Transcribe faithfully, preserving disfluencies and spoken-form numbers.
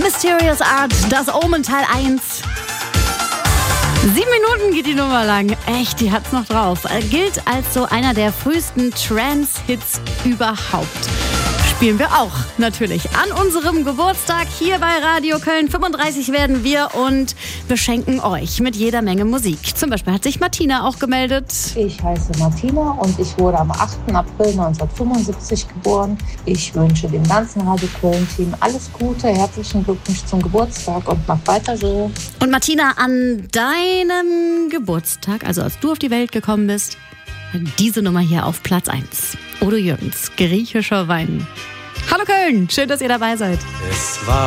Mysterious Art, das Omen Teil eins. Sieben Minuten geht die Nummer lang. Echt, die hat's noch drauf. Gilt als so einer der frühesten Trance-Hits überhaupt. Spielen wir auch natürlich an unserem Geburtstag hier bei Radio Köln. fünfunddreißig werden wir und beschenken euch mit jeder Menge Musik. Zum Beispiel hat sich Martina auch gemeldet. Ich heiße Martina und ich wurde am achten April neunzehnhundertfünfundsiebzig geboren. Ich wünsche dem ganzen Radio Köln-Team alles Gute, herzlichen Glückwunsch zum Geburtstag und mach weiter so. Und Martina, an deinem Geburtstag, also als du auf die Welt gekommen bist, diese Nummer hier auf Platz eins. Odo Jürgens, griechischer Wein. Hallo Köln, schön, dass ihr dabei seid. Es war